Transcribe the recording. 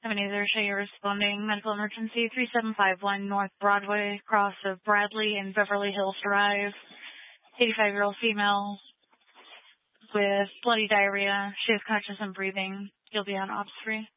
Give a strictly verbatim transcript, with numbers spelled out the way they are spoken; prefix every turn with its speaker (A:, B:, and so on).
A: Ebenezer, show you responding. Medical emergency three seven five one North Broadway, cross of Bradley and Beverly Hills Drive. eighty-five-year-old female with bloody diarrhea. She has conscious and breathing. You'll be on ops three.